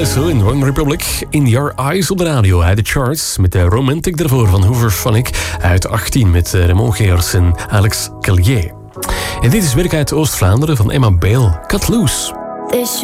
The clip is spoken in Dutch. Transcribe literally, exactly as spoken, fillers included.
Tiesto in One Republic. In Your Eyes op de radio uit de charts. Met de Romantic daarvoor van Hooverphonic uit achttien met Raymond Geers en Alex Callier. En dit is werk uit Oost-Vlaanderen van Emma Bale. Cut Loose. This